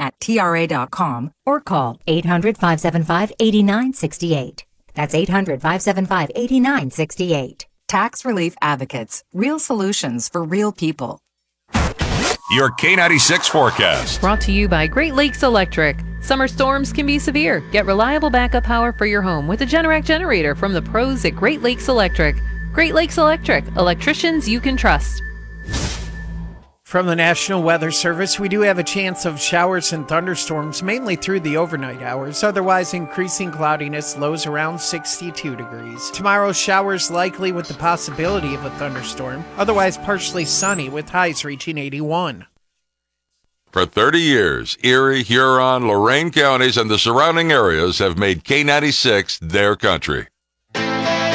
tra.com or call 800-575-8968. That's 800-575-8968. Tax Relief Advocates. Real solutions for real people. Your K96 forecast. Brought to you by Great Lakes Electric. Summer storms can be severe. Get reliable backup power for your home with a Generac generator from the pros at Great Lakes Electric. Great Lakes Electric. Electricians you can trust. From the National Weather Service, we do have a chance of showers and thunderstorms, mainly through the overnight hours. Otherwise, increasing cloudiness, lows around 62 degrees. Tomorrow, showers likely with the possibility of a thunderstorm. Otherwise, partially sunny with highs reaching 81. For 30 years, Erie, Huron, Lorain counties, and the surrounding areas have made K96 their country.